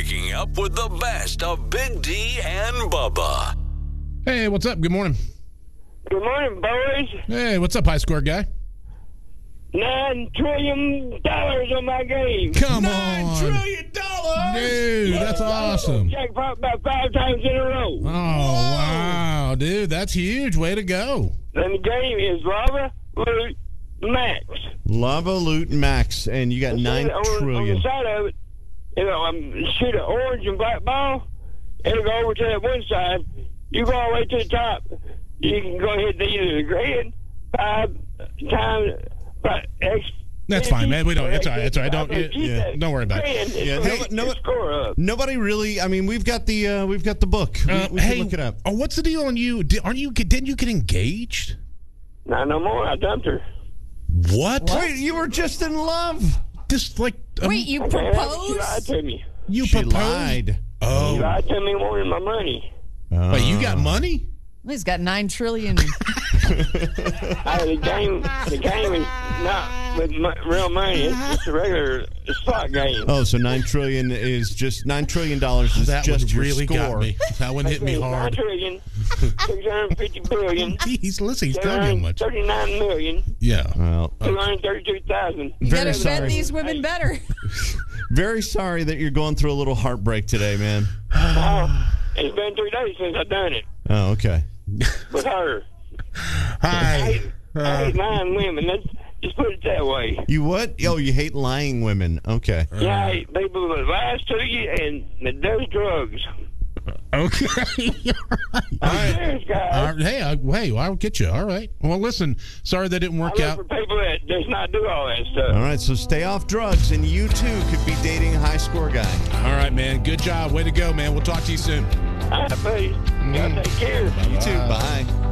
waking up with the best of Big D and Bubba. Hey, what's up? Good morning. Good morning, boys. Hey, what's up, high score guy? $9 trillion on my game. Come on. $9 trillion. Dude, that's awesome. Jackpot about 5 times in a row. Oh, wow. Dude, that's huge. Way to go. And the game is Lava Loot Max. Lava Loot Max, and you got $9 On trillion. the side of it, shoot an orange and black ball. It'll go over to that one side. You go all the way to the top. You can go ahead to either the grand 5 times X. That's fine, man. We don't. It's all right. It's all right. Don't worry about it. Yeah, nobody really. I mean, we've got the book. We hey, can look it up. Oh, what's the deal on you? Didn't you get engaged? Not no more. I dumped her. What? Wait, you were just in love. Just like Wait, you She proposed? lied to me. you She proposed? lied. She Oh, lied to me wanting my money. wait, you got money? Well, he's got $9 trillion. The game is not with real money. It's just a regular slot game. Oh, so $9 trillion is just $9 trillion is That just one your really score. got me. That one hit me hard. 650 billion. He's listening. He's telling you how much. 39 million. Yeah. Well, 232,000. You Very gotta sorry. bet these women better. very sorry that you're going through a little heartbreak today, man. It's been 3 days since I've done it Oh, okay. with her. Hi. I hate lying women. Let's just put it that way. You what? Oh, you hate lying women. Okay. Yeah, I hate people that lies to you and that does drugs. Okay. All right. Serious, guys. Hey, I'll get you. All right. Well, listen. Sorry that didn't I work look out. for people that does not do all that stuff. All right, so stay off drugs, and you too could be dating a high score guy. All right, man. Good job. Way to go, man. We'll talk to you soon. All right, buddy. Y'all take care. You too. Bye.